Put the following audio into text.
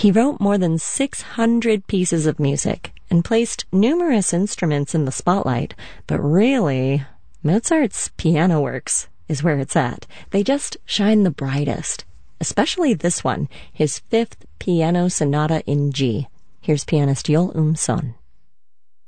He wrote more than 600 pieces of music and placed numerous instruments in the spotlight, but really, Mozart's piano works is where it's at. They just shine the brightest, especially this one, his fifth piano sonata in G. Here's pianist Yoel Son.